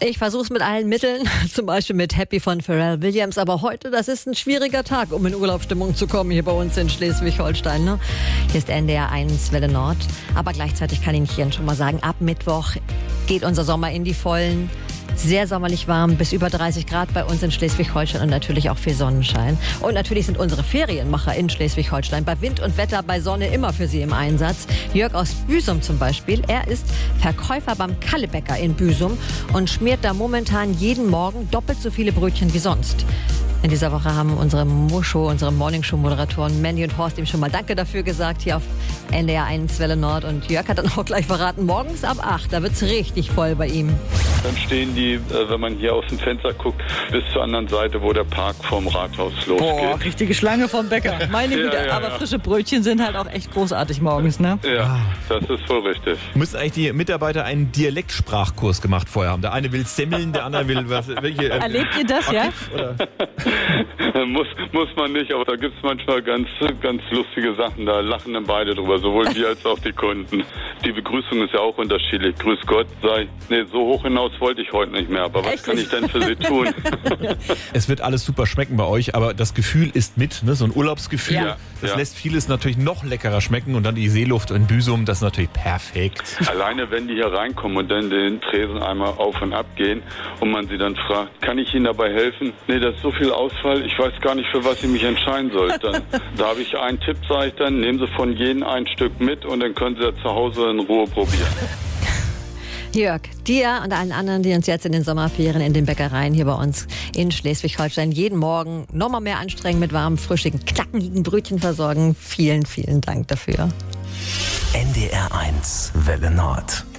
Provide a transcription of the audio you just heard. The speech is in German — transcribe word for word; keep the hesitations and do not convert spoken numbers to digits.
Ich versuche es mit allen Mitteln, zum Beispiel mit Happy von Pharrell Williams. Aber heute, das ist ein schwieriger Tag, um in Urlaubsstimmung zu kommen hier bei uns in Schleswig-Holstein. Ne? Hier ist N D R eins Welle Nord. Aber gleichzeitig kann ich Ihnen schon mal sagen, ab Mittwoch geht unser Sommer in die Vollen. Sehr sommerlich warm, bis über dreißig Grad bei uns in Schleswig-Holstein und natürlich auch viel Sonnenschein. Und natürlich sind unsere Ferienmacher in Schleswig-Holstein bei Wind und Wetter, bei Sonne immer für Sie im Einsatz. Jörg aus Büsum zum Beispiel, er ist Verkäufer beim Kallebäcker in Büsum und schmiert da momentan jeden Morgen doppelt so viele Brötchen wie sonst. In dieser Woche haben unsere Mo-Show, unsere Morningshow-Moderatoren Mandy und Horst ihm schon mal Danke dafür gesagt, hier auf N D R eins Welle Nord. Und Jörg hat dann auch gleich verraten, morgens ab acht, da wird's richtig voll bei ihm. Dann stehen die, wenn man hier aus dem Fenster guckt, bis zur anderen Seite, wo der Park vom Rathaus losgeht. Boah, richtige Schlange vom Bäcker. Meine Güte, ja, ja, aber ja. frische Brötchen sind halt auch echt großartig morgens, ne? Ja, das ist voll richtig. Müssen eigentlich die Mitarbeiter einen Dialektsprachkurs gemacht vorher haben? Der eine will Semmeln, der andere will was. Welche, äh, Erlebt ihr das, ja? Oder? muss, muss man nicht, aber da gibt es manchmal ganz, ganz lustige Sachen. Da lachen dann beide drüber, sowohl wir als auch die Kunden. Die Begrüßung ist ja auch unterschiedlich. Grüß Gott, sei. Nee, so hoch hinaus wollte ich heute nicht mehr. Aber was Echt kann ich denn für Sie tun? Es wird alles super schmecken bei euch, aber das Gefühl ist mit, ne? So ein Urlaubsgefühl. Ja, das ja. lässt vieles natürlich noch leckerer schmecken und dann die Seeluft in Büsum, das ist natürlich perfekt. Alleine, wenn die hier reinkommen und dann den Tresen einmal auf und ab gehen und man sie dann fragt, kann ich Ihnen dabei helfen? Nee, das ist so viel Ausfall, ich weiß gar nicht, für was ich mich entscheiden soll. Dann, da habe ich einen Tipp, sage ich dann, nehmen Sie von jedem ein Stück mit und dann können Sie ja zu Hause in Ruhe probieren. Jörg, dir und allen anderen, die uns jetzt in den Sommerferien in den Bäckereien hier bei uns in Schleswig-Holstein jeden Morgen noch mal mehr anstrengen mit warmen, frischigen, knackigen Brötchen versorgen. Vielen, vielen Dank dafür. N D R eins Welle Nord.